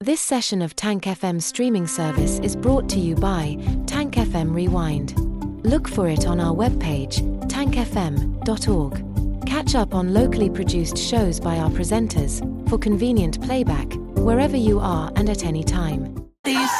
This session of Tank FM streaming service is brought to you by Tank FM Rewind. Look for it on our webpage, tankfm.org. Catch up on locally produced shows by our presenters, for convenient playback, wherever you are and at any time. These